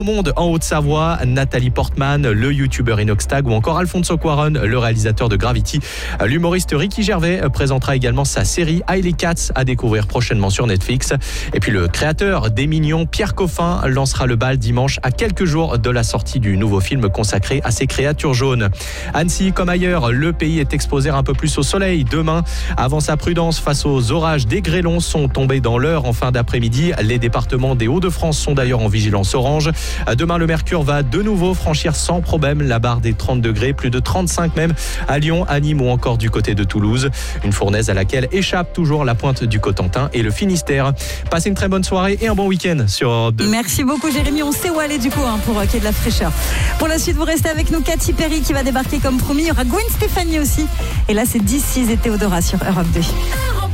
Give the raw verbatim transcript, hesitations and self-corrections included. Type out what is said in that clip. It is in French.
Au monde en Haute-Savoie, Nathalie Portman, le youtubeur Inoxtag ou encore Alfonso Cuarón, le réalisateur de Gravity. L'humoriste Ricky Gervais présentera également sa série Hailey Cats à découvrir prochainement sur Netflix. Et puis le créateur des Mignons, Pierre Coffin, lancera le bal dimanche à quelques jours de la sortie du nouveau film consacré à ces créatures jaunes. Annecy comme ailleurs, le pays est exposé un peu plus au soleil demain. Avant sa prudence face aux orages, des grêlons sont tombés dans l'heure en fin d'après-midi. Les départements des Hauts-de-France sont d'ailleurs en vigilance orange. Demain, le mercure va de nouveau franchir sans problème la barre des trente degrés, plus de trente-cinq même à Lyon, à Nîmes ou encore du côté de Toulouse. Une fournaise à laquelle échappe toujours la pointe du Cotentin et le Finistère. Passez une très bonne soirée et un bon week-end sur Europe deux. Merci beaucoup Jérémy, on sait où aller du coup hein, pour qu'il y ait de la fraîcheur. Pour la suite, vous restez avec nous, Katy Perry qui va débarquer comme promis. Il y aura Gwen Stefani aussi. Et là, c'est This Is et Théodora sur Europe deux.